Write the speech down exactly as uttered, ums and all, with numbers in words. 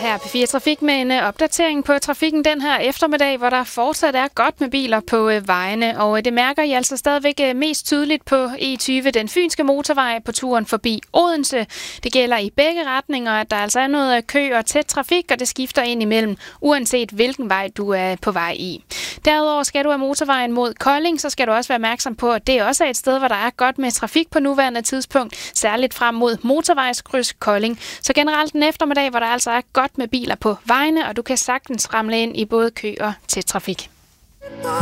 her P fire Trafik med en opdatering på trafikken den her eftermiddag, hvor der fortsat er godt med biler på vejene, og det mærker I altså stadigvæk mest tydeligt på E tyve, den fynske motorvej, på turen forbi Odense. Det gælder i begge retninger, at der altså er noget kø og tæt trafik, og det skifter ind imellem, uanset hvilken vej du er på vej i. Derudover skal du af motorvejen mod Kolding, så skal du også være opmærksom på, at det også er et sted, hvor der er godt med trafik på nuværende tidspunkt, særligt frem mod motorvejskryds Kolding. Så generelt en eftermiddag, hvor der altså er godt med biler på vejene, og du kan sagtens ramle ind i både kø og tæt trafik.